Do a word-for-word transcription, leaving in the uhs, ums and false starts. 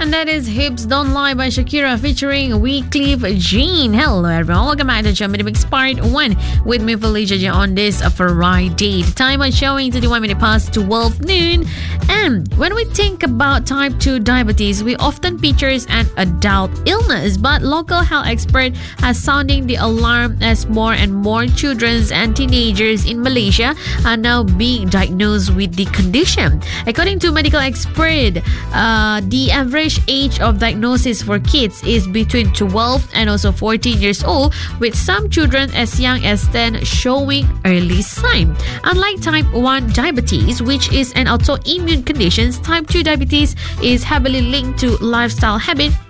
And that is Hips Don't Lie by Shakira featuring Wyclef Jean. Hello everyone, welcome back to Chummy Mix Part one with me Felicia J on this Friday. The time is showing twenty-one minutes past twelve noon. And when we think about type two diabetes, we often picture an adult illness, but local health expert are sounding the alarm as more and more children and teenagers in Malaysia are now being diagnosed with the condition. According to medical expert, uh, the average age of diagnosis for kids is between twelve and also fourteen years old, with some children as young as ten showing early sign. Unlike type one diabetes, which is an autoimmune condition, type two diabetes is heavily linked to lifestyle habit